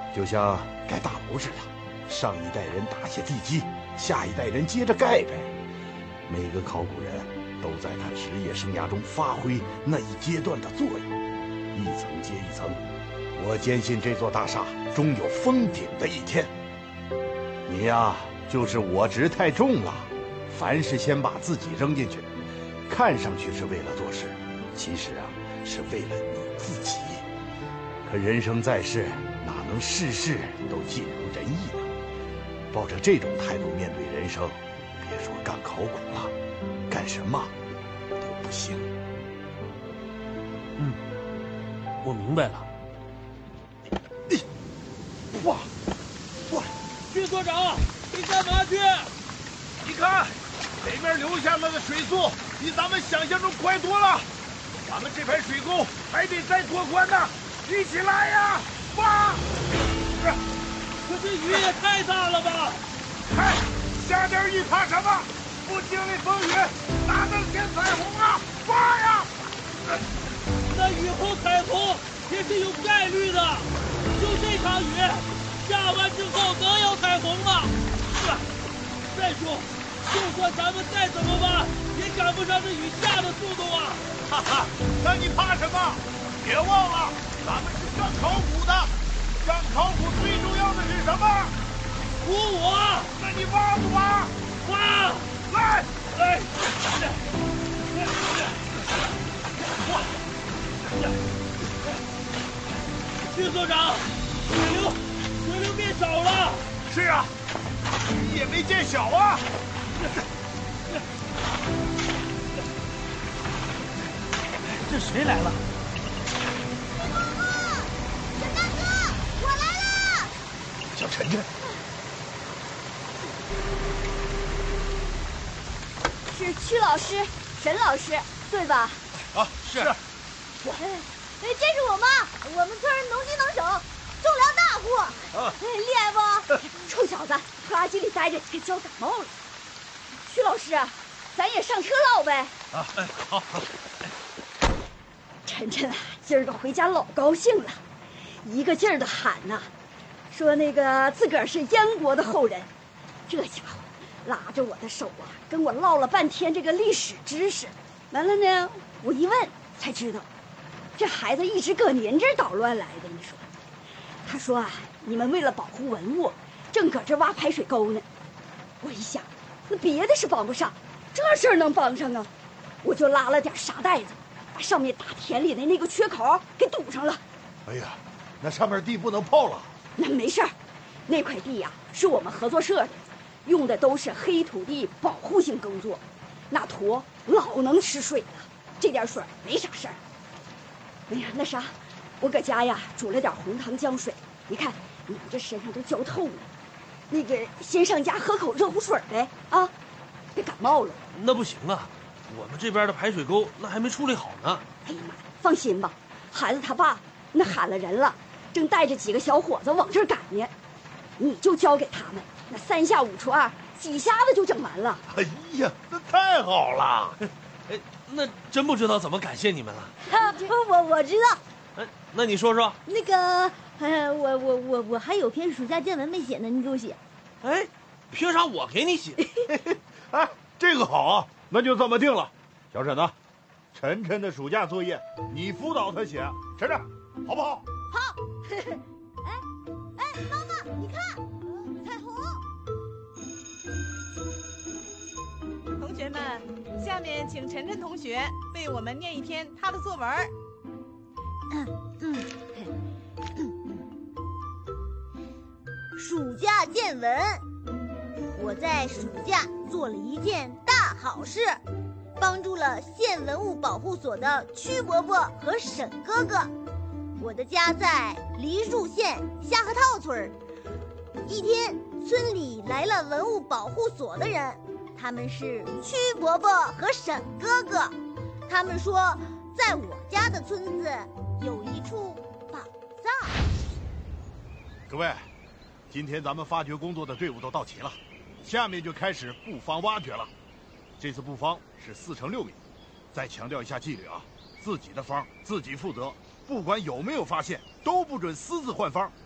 就像盖大楼似的，上一代人打下地基，下一代人接着盖呗。每个考古人都在他职业生涯中发挥那一阶段的作用，一层接一层。我坚信这座大厦终有封顶的一天。你呀，就是我执太重了，凡事先把自己扔进去，看上去是为了做事，其实啊，是为了你自己。可人生在世，哪能事事都尽如人意呢？抱着这种态度面对人生，别说干考古了，干什么都不行。 我明白了。 哇！ 军所长，你干嘛去？ 你看，北面流下来的水速比咱们想象中快多了。咱们这排水沟还得再拓宽呢，一起来呀！哇！ 可这雨也太大了吧！ 嗨，下点雨怕什么？不经历风雨，哪能见彩虹啊？哇呀！ 那雨后彩虹也是有概率的，就这场雨下完之后能有彩虹吗？再说，就算咱们再怎么挖，也赶不上这雨下的速度啊！ 哈哈，那你怕什么？别忘了，咱们是干考古的，干考古最重要的是什么？ 鼓舞！ 那你挖不挖？ 挖！ 来！ 军所长，水流变少了。 是啊，雨也没见小啊。 这谁来了？ 陈大哥，我来了！ 小晨晨， 是曲老师、沈老师，对吧？ 啊，是。 这是我妈，我们村能屈能手，种粮大户。厉害不？臭小子，拖拉机里待着，给浇感冒了。曲老师，咱也上车唠呗。 好。 晨晨啊，今儿个回家老高兴了，一个劲儿的喊呐，说那个自个儿是燕国的后人。这家伙拉着我的手啊，跟我唠了半天这个历史知识。完了呢，我一问才知道，这孩子一直搁您这儿捣乱来的。你说，他说啊，你们为了保护文物，正搁这挖排水沟呢。我一想，那别的是帮不上，这事儿能帮上啊，我就拉了点沙袋子，把上面大田里的那个缺口给堵上了。 哎呀，那上面地不能泡了。 那没事儿，那块地呀，是我们合作社的，用的都是黑土地保护性耕作，那土老能吃水了，这点水没啥事儿。哎呀，那啥，我搁家呀煮了点红糖姜水，你看你们这身上都焦透了，那个先上家喝口热乎水呗啊，别感冒了。 那不行啊，我们这边的排水沟那还没处理好呢。 哎呀妈呀，放心吧，孩子他爸那喊了人了，正带着几个小伙子往这儿赶呢，你就交给他们，那3下5除2，几下子就整完了。 哎呀，那太好了！ 哎，那真不知道怎么感谢你们了。 我知道。 那你说说。 那个，我还有篇暑假见文没写呢，你给我写。 哎，凭啥我给你写？ 哎，这个好啊，那就这么定了。小沈呢，晨晨的暑假作业你辅导他写，晨晨，好不好？ 好。哎，妈妈，你看，彩虹。 同学们，下面请晨晨同学为我们念一篇他的作文。 暑假见闻。我在暑假做了一件大好事，帮助了县文物保护所的曲伯伯和沈哥哥。我的家在梨树县虾河套村。一天，村里来了文物保护所的人，他们是曲伯伯和沈哥哥。他们说，在我家的村子有一处宝藏。 各位，今天咱们发掘工作的队伍都到齐了，下面就开始布方挖掘了。这次布方是4乘6米，再强调一下纪律啊，自己的方自己负责，不管有没有发现，都不准私自换方。